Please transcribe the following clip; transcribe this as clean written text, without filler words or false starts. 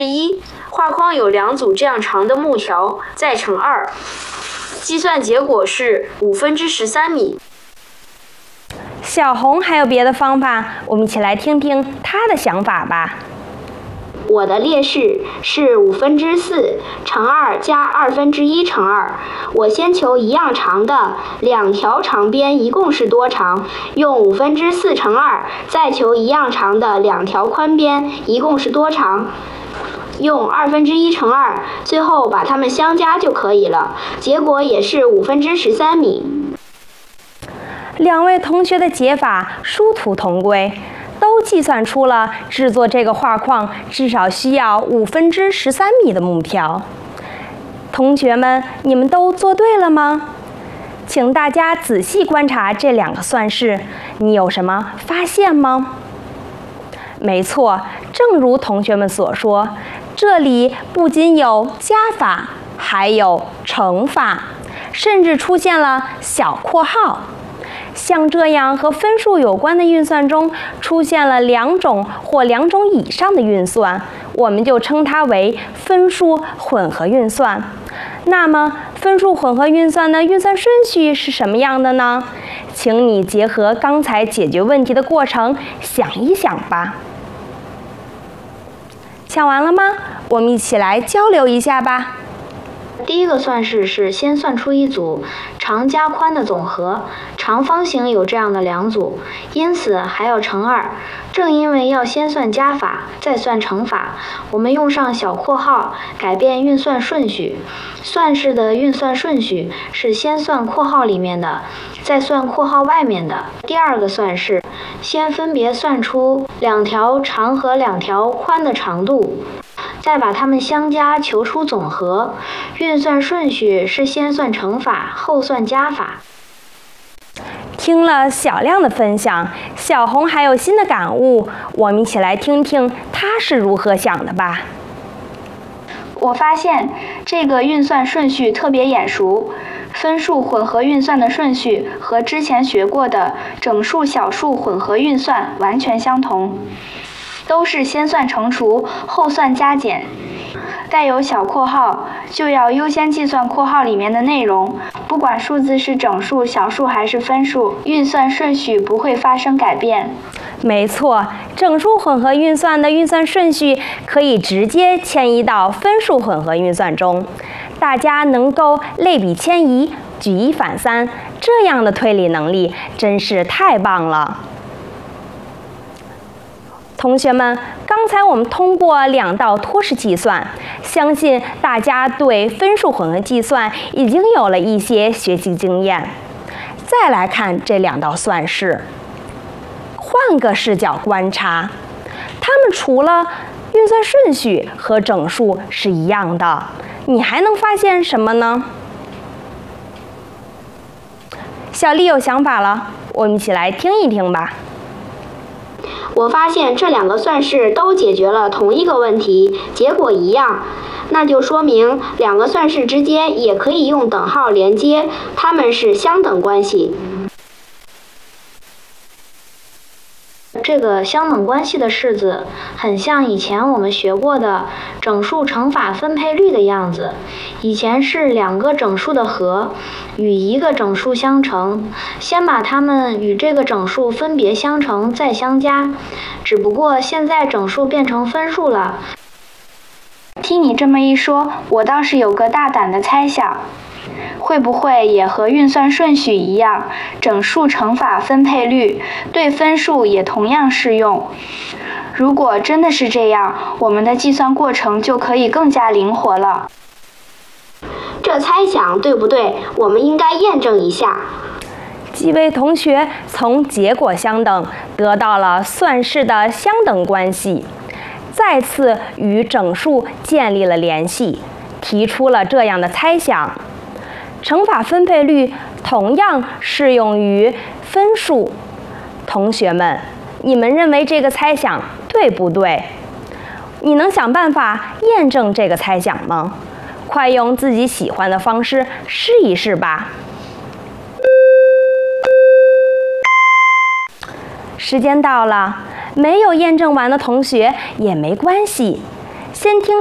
1，画框有2组这样长的木条，再乘2，计算结果是13/5米。 小红还有别的方法，我们一起来听听她的想法吧。 我的列式是4/5乘2加1/2乘2。我先求一样长的2条长边一共是多长，用4/5乘2，再求一样长的2条宽边一共是多长，用1/2乘2，最后把它们相加就可以了。结果也是13/5米。 2位同学的解法殊途同归，都计算出了制作这个画框至少需要13/5米的木条。同学们，你们都做对了吗？请大家仔细观察这2个算式，你有什么发现吗？没错，正如同学们所说，这里不仅有加法，还有乘法，甚至出现了小括号。像这样和分数有关的运算中出现了2种或2种以上的运算，我们就称它为分数混合运算。那么分数混合运算的运算顺序是什么样的呢？请你结合刚才解决问题的过程想一想吧。想完了吗？我们一起来交流一下吧。 第一个算式是先算出一组长加宽的总和，长方形有这样的2组，因此还要乘2。正因为要先算加法，再算乘法，我们用上小括号改变运算顺序。算式的运算顺序是先算括号里面的，再算括号外面的。第二个算式，先分别算出2条长和2条宽的长度，再把它们相加，求出总和。运算顺序是先算乘法，后算加法。 听了小亮的分享，小红还有新的感悟，我们一起来听听她是如何想的吧。 我发现这个运算顺序特别眼熟，分数混合运算的顺序和之前学过的整数小数混合运算完全相同，都是先算乘除，后算加减。带有小括号就要优先计算括号里面的内容，不管数字是整数、小数还是分数，运算顺序不会发生改变。 没错，整数混合运算的运算顺序可以直接迁移到分数混合运算中。大家能够类比迁移、举一反三，这样的推理能力真是太棒了。同学们，刚才我们通过2道托式计算，相信大家对分数混合计算已经有了一些学习经验。再来看这2道算式，换个视角观察，它们除了运算顺序和整数是一样的，你还能发现什么呢？小丽有想法了，我们一起来听一听吧。 我发现这2个算式都解决了同一个问题，结果一样，那就说明2个算式之间也可以用等号连接，它们是相等关系。这个相等关系的式子很像以前我们学过的整数乘法分配律的样子。以前是2个整数的和与1个整数相乘，先把它们与这个整数分别相乘再相加，只不过现在整数变成分数了。 听你这么一说，我倒是有个大胆的猜想，会不会也和运算顺序一样，整数乘法分配律对分数也同样适用？如果真的是这样，我们的计算过程就可以更加灵活了。 这猜想对不对？我们应该验证一下。 几位同学从结果相等得到了算式的相等关系，再次与整数建立了联系，提出了这样的猜想：乘法分配律同样适用于分数。同学们，你们认为这个猜想对不对？你能想办法验证这个猜想吗？快用自己喜欢的方式试一试吧。时间到了，没有验证完的同学也没关系。 先听